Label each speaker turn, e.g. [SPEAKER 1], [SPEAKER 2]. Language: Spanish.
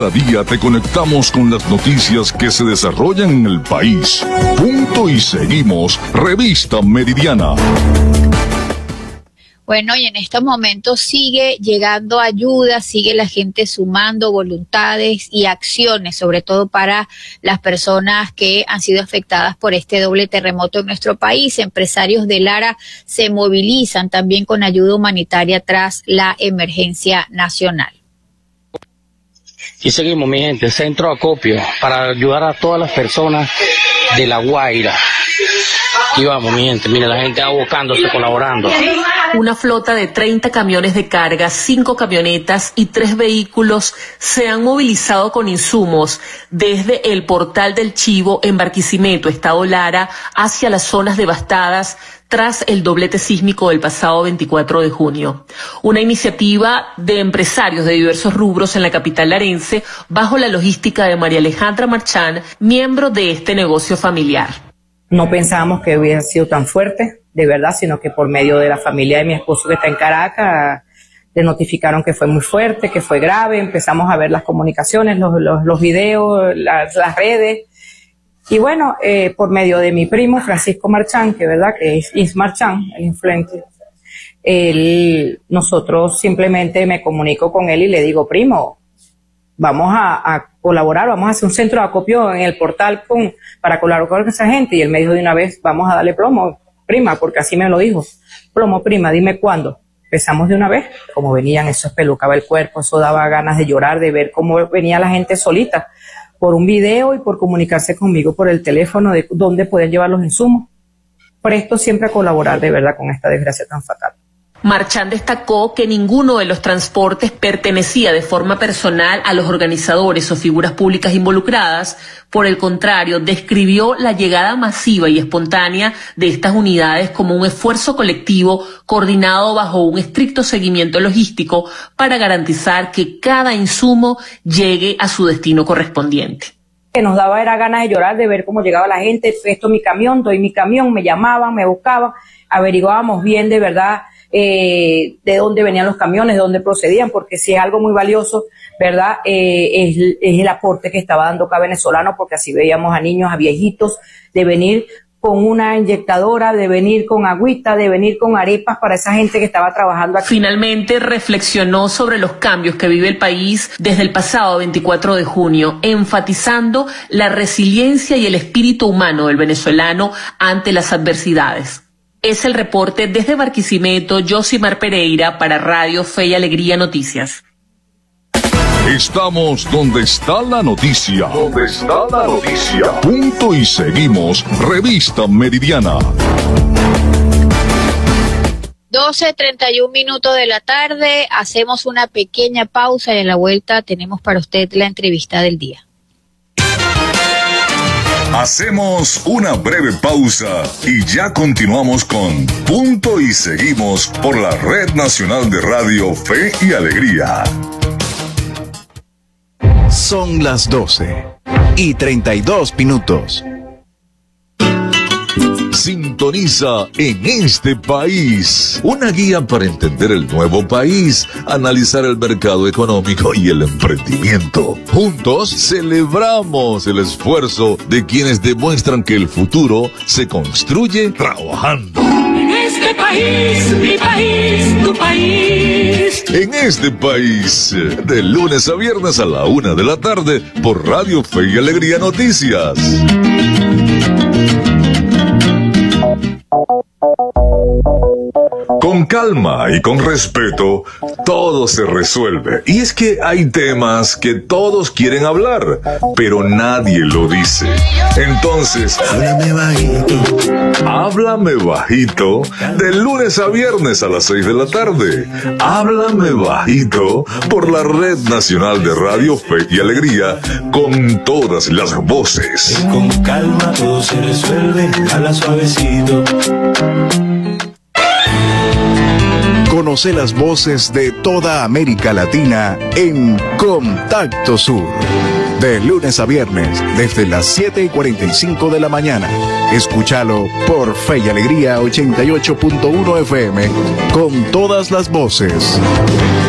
[SPEAKER 1] Cada día te conectamos con las noticias que se desarrollan en el país. Punto y seguimos, Revista Meridiana.
[SPEAKER 2] Bueno, y en estos momentos sigue llegando ayuda, sigue la gente sumando voluntades y acciones, sobre todo para las personas que han sido afectadas por este doble terremoto en nuestro país. Empresarios de Lara se movilizan también con ayuda humanitaria tras la emergencia nacional.
[SPEAKER 3] Y seguimos, mi gente, centro de acopio para ayudar a todas las personas de La Guaira. Aquí vamos, mi gente, mira, la gente abocándose, colaborando.
[SPEAKER 4] Una flota de 30 camiones de carga, 5 camionetas y 3 vehículos se han movilizado con insumos desde el Portal del Chivo en Barquisimeto, Estado Lara, hacia las zonas devastadas tras el doblete sísmico del pasado 24 de junio. Una iniciativa de empresarios de diversos rubros en la capital larense bajo la logística de María Alejandra Marchán, miembro de este negocio familiar.
[SPEAKER 5] No pensábamos que hubiera sido tan fuerte, de verdad, sino que por medio de la familia de mi esposo que está en Caracas, le notificaron que fue muy fuerte, que fue grave. Empezamos a ver las comunicaciones, los videos, las redes. Y bueno, por medio de mi primo Francisco Marchán, que verdad que es Marchán, el influencer, nosotros simplemente me comunico con él y le digo, primo, vamos a colaborar, vamos a hacer un centro de acopio en el portal para colaborar con esa gente. Y él me dijo de una vez, vamos a darle plomo, prima, porque así me lo dijo. Plomo, prima, dime cuándo. Empezamos de una vez. Como venían, eso espelucaba el cuerpo, eso daba ganas de llorar, de ver cómo venía la gente solita, por un video y por comunicarse conmigo por el teléfono de dónde pueden llevar los insumos. Presto siempre a colaborar, de verdad, con esta desgracia tan fatal.
[SPEAKER 4] Marchán destacó que ninguno de los transportes pertenecía de forma personal a los organizadores o figuras públicas involucradas. Por el contrario, describió la llegada masiva y espontánea de estas unidades como un esfuerzo colectivo coordinado bajo un estricto seguimiento logístico para garantizar que cada insumo llegue a su destino correspondiente.
[SPEAKER 5] Que nos daba era ganas de llorar, de ver cómo llegaba la gente. Esto mi camión, doy mi camión, me llamaban, me buscaban, averiguábamos bien de verdad de dónde venían los camiones, de dónde procedían, porque si es algo muy valioso, ¿verdad? Es el aporte que estaba dando cada venezolano, porque así veíamos a niños, a viejitos, de venir con una inyectadora, de venir con agüita, de venir con arepas para esa gente que estaba trabajando aquí.
[SPEAKER 4] Finalmente reflexionó sobre los cambios que vive el país desde el pasado 24 de junio, enfatizando la resiliencia y el espíritu humano del venezolano ante las adversidades. Es el reporte desde Barquisimeto, Josimar Pereira, para Radio Fe y Alegría Noticias.
[SPEAKER 1] Estamos donde está la noticia. Donde está la noticia. Punto y seguimos, Revista Meridiana.
[SPEAKER 2] 12:31 de la tarde, hacemos una pequeña pausa y a la vuelta tenemos para usted la entrevista del día.
[SPEAKER 1] Hacemos una breve pausa y ya continuamos con Punto y seguimos por la Red Nacional de Radio Fe y Alegría.
[SPEAKER 6] Son las 12:32.
[SPEAKER 1] Sintoniza En Este País, una guía para entender el nuevo país, analizar el mercado económico y el emprendimiento. Juntos celebramos el esfuerzo de quienes demuestran que el futuro se construye trabajando.
[SPEAKER 7] En este país, mi país, tu país.
[SPEAKER 1] En Este País, de lunes a viernes a la 1 de la tarde por Radio Fe y Alegría Noticias. Con calma y con respeto, todo se resuelve. Y es que hay temas que todos quieren hablar, pero nadie lo dice. Entonces, háblame bajito. Háblame bajito, de lunes a viernes a las 6 de la tarde. Háblame bajito por la Red Nacional de Radio Fe y Alegría, con todas las voces.
[SPEAKER 8] Con calma todo se resuelve, habla suavecito.
[SPEAKER 6] Conoce las voces de toda América Latina en Contacto Sur. De lunes a viernes, desde las 7:45 de la mañana. Escúchalo por Fe y Alegría 88.1 FM, con todas las voces.